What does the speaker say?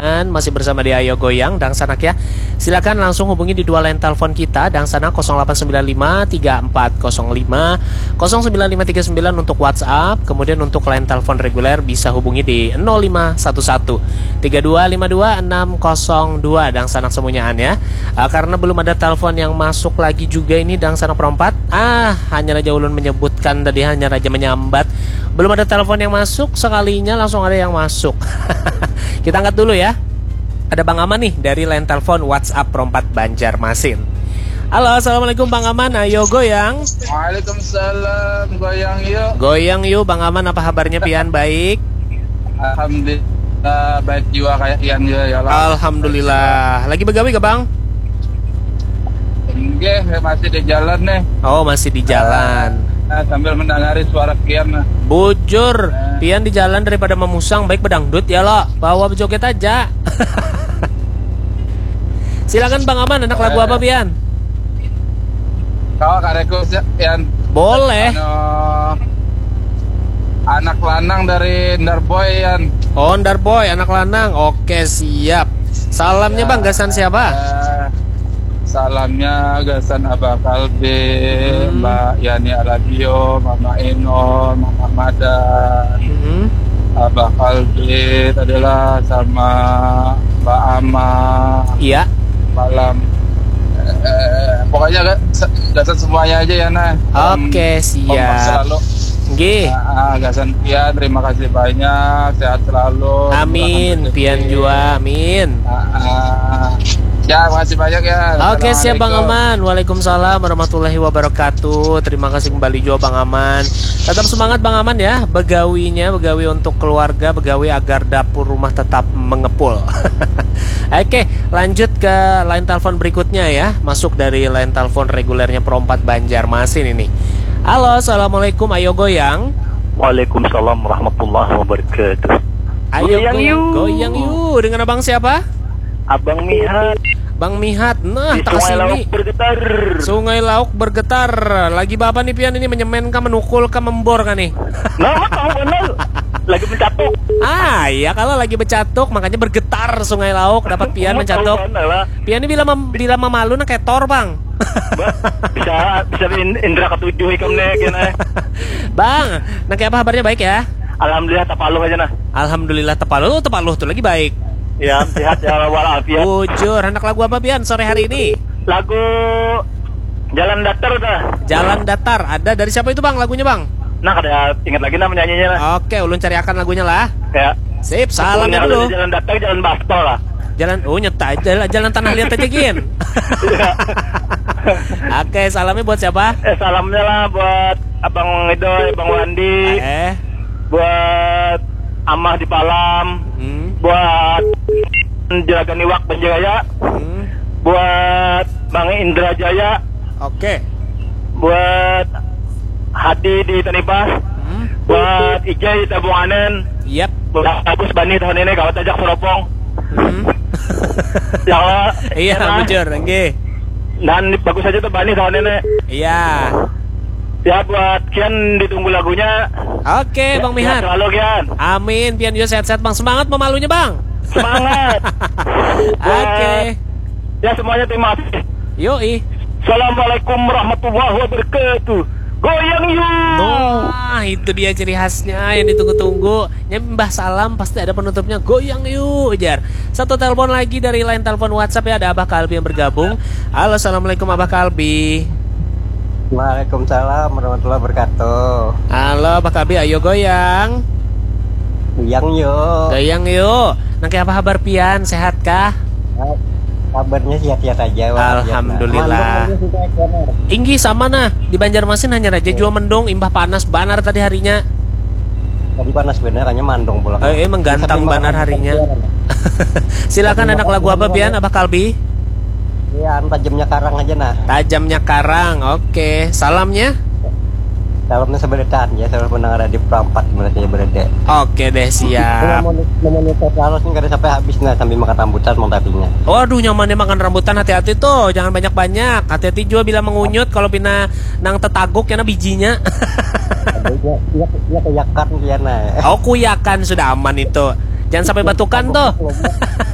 Masih bersama di Ayo Goyang Dang Sanak ya. Silakan langsung hubungi di dua line telepon kita Dang Sanak 0895 3405 09539 untuk WhatsApp. Kemudian untuk line telepon reguler bisa hubungi di 0511 3252 602 Dang Sanak semuanyaan ya. Karena belum ada telepon yang masuk lagi juga ini Dang Sanak perempat. Hanya Raja Ulun menyebutkan tadi, hanya Raja menyambat. Belum ada telepon yang masuk, sekalinya langsung ada yang masuk. Kita angkat dulu ya. Ada Bang Aman nih dari line telepon WhatsApp Perompat Banjarmasin. Halo, assalamualaikum Bang Aman. Ayo goyang. Waalaikumsalam. Goyang yuk. Goyang yuk Bang Aman. Apa kabarnya Pian? Baik. Alhamdulillah baik jiwa kayak Ian ya Allah. Alhamdulillah. Lagi begawi gak Bang? Enggak, masih di jalan nih. Oh, masih di jalan. Sambil mendengar suara Pian. Bujur, Pian di jalan daripada memusang, baik bedangdut ya lo. Bawa joget aja. Silakan Bang Aman, anak lagu apa Pian? Kau kareku Pian. Boleh. Anak lanang dari Ndarboy Ian. Oh, Ndarboy, anak lanang. Oke, siap. Salamnya Bang, gasan siapa? Salamnya gasan Abah Kalbe, Mbak Yani Aladio, Mama Eno, Mama Madan, Abah Kalbe adalah sama Mbak Ama. Iya. Malam. Pokoknya gasan semuanya aja ya nah. Oke, siap. Selalu. Nggih. Gasan Pian, terima kasih banyak, sehat selalu. Amin, Pian juga, amin. Ya, makasih banyak ya. Oke, siap Bang Aman. Waalaikumsalam warahmatullahi wabarakatuh. Terima kasih kembali juga Bang Aman. Tetap semangat Bang Aman ya. Begawinya, begawi untuk keluarga, begawi agar dapur rumah tetap mengepul. Oke, lanjut ke line telepon berikutnya ya. Masuk dari line telepon regulernya Perompat Banjarmasin ini. Halo, assalamualaikum. Ayo goyang. Waalaikumsalam warahmatullahi wabarakatuh. Ayo goyang yuk. Dengan abang siapa? Abang Mihat. Bang Mihat, nah Di tak Sungai Lauk sini. bergetar. Sungai Lauk bergetar. Lagi bapak nih Pian ini menyemen kah, menukul kah, membor kah nih? Nah, tahu benar. Lagi mencatuk. Ya kalau lagi bercatuk makanya bergetar Sungai Lauk. Dapat Pian mencatuk. Pian ini bila memalu nah kayak Thor Bang. bisa indra ketujuh ikamnya gini. Bang, nah kayak apa kabarnya, baik ya? Alhamdulillah tepaluh aja nah. Alhamdulillah tepaluh tuh lagi baik. Ya, sehat ya walafiat. Bujur, anak lagu apa Pian sore hari ini? Lagu Jalan Datar dah. Jalan Datar. Ada dari siapa itu Bang lagunya Bang? Nah, kada ingat lagi nama nyanyinya lah. Oke, ulun cari akan lagunya lah. Ya. Sip, salamnya dulu. Jalan Datar, Jalan Baspol lah. Jalan, nyeta jalan tanah liat aja Gin. Oke, salamnya buat siapa? Salamnya lah buat Abang Idoy, Bang Wandi. Buat Amah di Palam. Buat Juragan Iwak Penjaya. Buat Bang Indra Jaya. Oke. Buat Hadi di Tanibas. Buat Ijay di Tabung Anen. Yap. Buat Agus Bani tahun ini kawat ajak Suropong. Ya Allah. Iya, bujur, nggih. Dan bagus aja tuh Bani tahun ini. Iya. Ya buat Kian ditunggu lagunya. Oke, Bang Mihat. Selalu Kian. Amin, Pian juga sehat-sehat Bang. Semangat memalunya Bang. Semangat. Oke. Ya semuanya terima kasih. Yoi. Assalamualaikum warahmatullahi wabarakatuh. Goyang yuk. Nah, itu dia ciri khasnya yang ditunggu-tunggu. Nyembah salam pasti ada penutupnya. Goyang yuk, Jar. Satu telepon lagi dari line telepon WhatsApp ya, ada Abah Kalbi yang bergabung. Halo, assalamualaikum Abah Kalbi. Waalaikumsalam warahmatullahi wabarakatuh. Halo Abah Kalbi, ayo goyang. Goyang yuk. Goyang yuk. Nah, kayak apa kabar Pian? Sehat kah? Kabarnya sehat-sehat aja. Alhamdulillah. Inggi sama nah di Banjarmasin hanya Raja jua mendung, imbah panas banar tadi harinya. Tadi panas bener, hanya mandong pulang. Menggantang banar harinya. Silakan anak lagu apa Pian, Abah Kalbi? Iya, tajamnya karang aja nah. Tajamnya karang, oke. Salamnya? Salamnya seberetan ya, selalu pendengar di Perompat berarti berede. Oke deh, siap. Namanya terus nih kada sampai habis nah sambil makan rambutan mau tapinya. Waduh, nyamannya makan rambutan, hati-hati tuh, jangan banyak-banyak. Hati-hati juga bila mengunyut kalau pina nang tetaguk ya bijinya. Iya kuyakan kiana. Oh, kuyakan sudah aman itu. Jangan sampai batukan tuh.